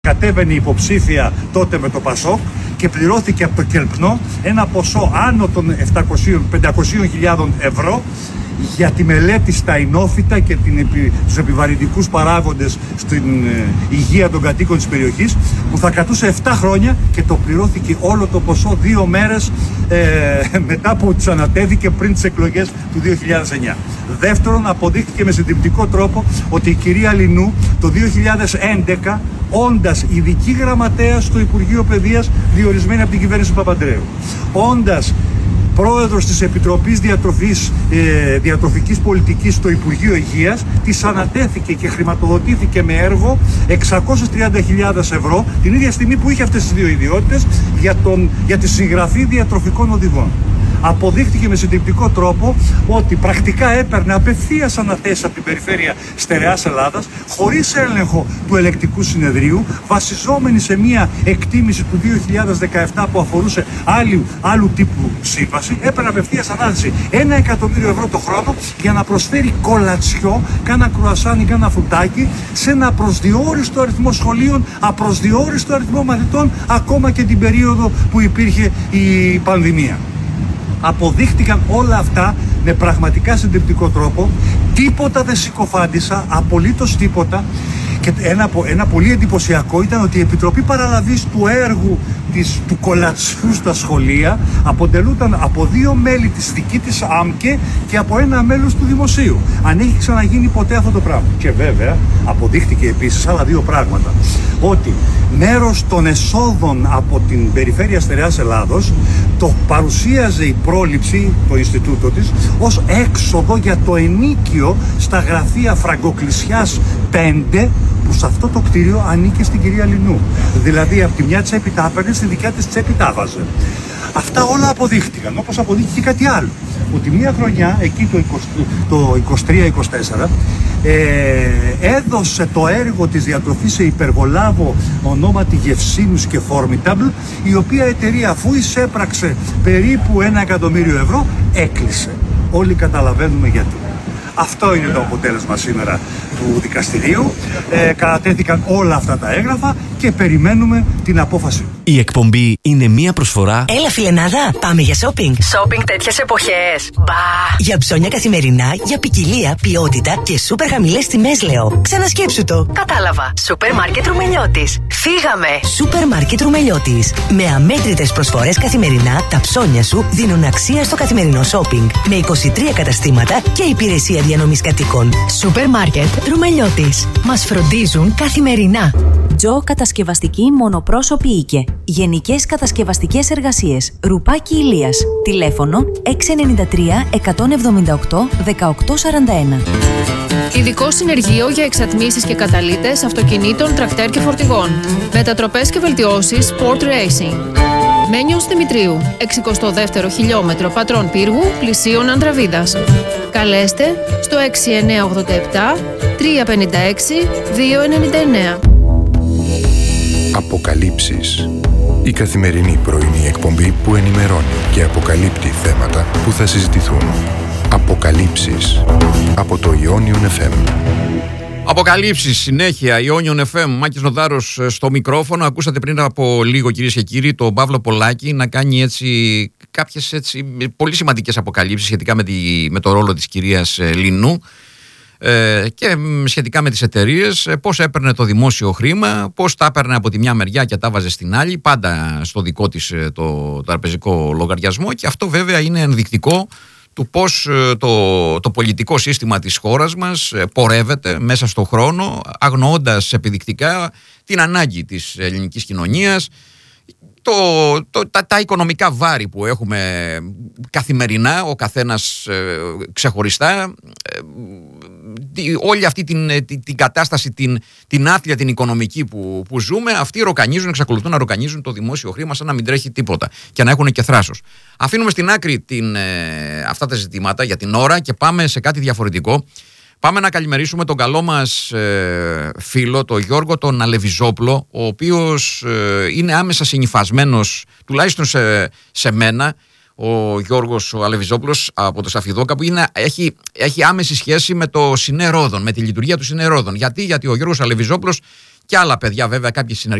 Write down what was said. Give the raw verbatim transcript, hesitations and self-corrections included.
Κατέβαινε υποψήφια τότε με το Πασόκ και πληρώθηκε από το Κελπνό ένα ποσό άνω των πεντακόσιες χιλιάδες ευρώ για τη μελέτη στα ινόφυτα και την, τους επιβαρυντικούς παράγοντες στην ε, υγεία των κατοίκων της περιοχής, που θα κρατούσε επτά χρόνια και το πληρώθηκε όλο το ποσό δύο μέρες ε, μετά που τους ανατέθηκε πριν τις εκλογές του δύο χιλιάδες εννιά. Δεύτερον, αποδείχθηκε με συντριπτικό τρόπο ότι η κυρία Λινού το δύο χιλιάδες έντεκα, όντας ειδική γραμματέα στο Υπουργείο Παιδείας διορισμένη από την κυβέρνηση Παπαντρέου, όντας πρόεδρος της Επιτροπής Διατροφής, ε, Διατροφικής Πολιτικής στο Υπουργείο Υγείας, της ανατέθηκε και χρηματοδοτήθηκε με έργο εξακόσιες τριάντα χιλιάδες ευρώ την ίδια στιγμή που είχε αυτές τις δύο ιδιότητες για, τον, για τη συγγραφή διατροφικών οδηγών. Αποδείχτηκε με συντριπτικό τρόπο ότι πρακτικά έπαιρνε απευθείας αναθέσεις από την περιφέρεια Στερεάς Ελλάδας, χωρίς έλεγχο του ελεκτικού συνεδρίου, βασιζόμενη σε μια εκτίμηση του δύο χιλιάδες δεκαεπτά που αφορούσε άλλου, άλλου τύπου σύμβαση. Έπαιρνε απευθείας ανάθεση ένα εκατομμύριο ευρώ το χρόνο για να προσφέρει κολατσιό, κάνα κρουασάν ή κάνα φρουτάκι σε ένα απροσδιόριστο αριθμό σχολείων, απροσδιόριστο αριθμό μαθητών, ακόμα και την περίοδο που υπήρχε η πανδημία. Αποδείχτηκαν όλα αυτά με πραγματικά συντριπτικό τρόπο. Τίποτα δεν συκοφάντησα, απολύτως τίποτα. Και ένα, ένα πολύ εντυπωσιακό ήταν ότι η Επιτροπή Παραλαβής του έργου της, του κολατσιού στα σχολεία αποτελούταν από δύο μέλη της δική της ΑΜΚΕ και από ένα μέλος του Δημοσίου. Αν έχει ξαναγίνει ποτέ αυτό το πράγμα. Και βέβαια αποδείχτηκε επίσης άλλα δύο πράγματα. Ότι μέρος των εσόδων από την περιφέρεια Στερεάς Ελλάδος το παρουσίαζε η πρόληψη, το Ινστιτούτο της, ως έξοδο για το ενίκιο στα γραφεία Φραγκοκλησιάς πέντε, που σε αυτό το κτίριο ανήκε στην κυρία Λινού. Δηλαδή από τη μια τσέπη τα έπαιρνε, στη δικιά της τσέπη τα βάζε. Αυτά όλα αποδείχτηκαν, όπως αποδείχθηκε κάτι άλλο. Ότι μια χρονιά, εκεί το είκοσι τρία είκοσι τέσσερα, ε, έδωσε το έργο της διατροφής σε υπεργολάβο ονόματι Γευσίνους και Formidable, η οποία εταιρεία, αφού εισέπραξε περίπου ένα εκατομμύριο ευρώ, έκλεισε. Όλοι καταλαβαίνουμε γιατί. Αυτό είναι το αποτέλεσμα σήμερα του δικαστηρίου. Ε, κατατέθηκαν όλα αυτά τα έγγραφα και περιμένουμε την απόφαση. Η εκπομπή είναι μία προσφορά. Έλα, φιλενάδα, πάμε για shopping. Shopping τέτοιες εποχές. Μπα. Για ψώνια καθημερινά, για ποικιλία, ποιότητα και σούπερ χαμηλές τιμές, λέω. Ξανασκέψου το. Κατάλαβα. Σούπερ μάρκετ Ρουμελιώτης. Φύγαμε. Σούπερ μάρκετ Ρουμελιώτης. Με αμέτρητες προσφορές καθημερινά, τα ψώνια σου δίνουν αξία στο καθημερινό shopping. Με είκοσι τρία καταστήματα και υπηρεσία διανομής κατοίκων. Σούπερ μάρκετ Ρουμελιώτης. Μας φροντίζουν καθημερινά. Τζο Κατασκευαστική Μονοπρόσωπη Οίκε. Γενικές κατασκευαστικές εργασίες. Ρουπάκι Ηλίας. Τηλέφωνο έξι εννιά τρία εκατόν εβδομήντα οκτώ δεκαοκτώ σαράντα ένα. Ειδικό συνεργείο για εξατμίσεις και καταλύτες αυτοκινήτων, τρακτέρ και φορτηγών. Μετατροπές και βελτιώσεις Sport Racing. Μένιος Δημητρίου, εξηκοστό δεύτερο χιλιόμετρο Πατρών Πύργου, πλησίων Ανδραβίδας. Καλέστε στο έξι εννιά ογδόντα επτά τρία πενήντα έξι δύο ενενήντα εννέα. Αποκαλύψεις. Η καθημερινή πρωινή εκπομπή που ενημερώνει και αποκαλύπτει θέματα που θα συζητηθούν. Αποκαλύψεις. Από το Ιόνιον εφ εμ. Αποκαλύψεις συνέχεια, Ιόνιον εφ εμ, Μάκης Νοδάρος στο μικρόφωνο. Ακούσατε πριν από λίγο, κυρίες και κύριοι, τον Παύλο Πολάκη να κάνει έτσι κάποιες έτσι πολύ σημαντικές αποκαλύψεις σχετικά με, τη, με το ρόλο της κυρίας Λινού ε, και σχετικά με τις εταιρείες, πώς έπαιρνε το δημόσιο χρήμα, πώς τα έπαιρνε από τη μια μεριά και τα βάζε στην άλλη, πάντα στο δικό της το, το τραπεζικό λογαριασμό, και αυτό βέβαια είναι ενδεικτικό του πώς το, το πολιτικό σύστημα της χώρας μας πορεύεται μέσα στον χρόνο, αγνοώντας επιδεικτικά την ανάγκη της ελληνικής κοινωνίας, το, το, τα, τα οικονομικά βάρη που έχουμε καθημερινά, ο καθένας ε, ξεχωριστά, ε, όλη αυτή την, την, την κατάσταση, την, την άθλια, την οικονομική που, που ζούμε, αυτοί ροκανίζουν, εξακολουθούν να ροκανίζουν το δημόσιο χρήμα σαν να μην τρέχει τίποτα και να έχουν και θράσος. Αφήνουμε στην άκρη την, ε, αυτά τα ζητήματα για την ώρα και πάμε σε κάτι διαφορετικό. Πάμε να καλημερίσουμε τον καλό μας ε, φίλο, τον Γιώργο τον Αλεβιζόπλο, ο οποίος ε, είναι άμεσα συνυφασμένος, τουλάχιστον σε, σε μένα, ο Γιώργος ο Αλεβιζόπλος από το Σαφιδόκα, που είναι, έχει, έχει άμεση σχέση με το Συνέ Ρόδον, με τη λειτουργία του Συνέ Ρόδον. Γιατί, γιατί ο Γιώργος Αλεβιζόπλος και άλλα παιδιά βέβαια, κάποιοι συνεργοί.